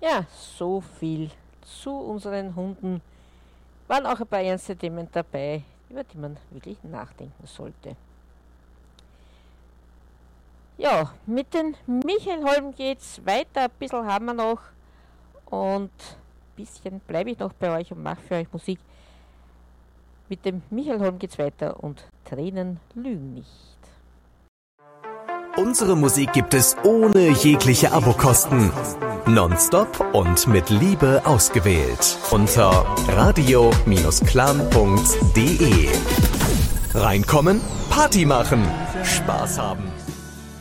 Ja, so viel zu unseren Hunden. Waren auch ein paar ernste Themen dabei, über die man wirklich nachdenken sollte. Ja, mit den Michael Holm geht's weiter. Ein bisschen haben wir noch. Und ein bisschen bleibe ich noch bei euch und mache für euch Musik. Mit dem Michael Holm geht's weiter und Tränen lügen nicht. Unsere Musik gibt es ohne jegliche Abokosten. Nonstop und mit Liebe ausgewählt. Unter radio-clan.de. Reinkommen, Party machen, Spaß haben.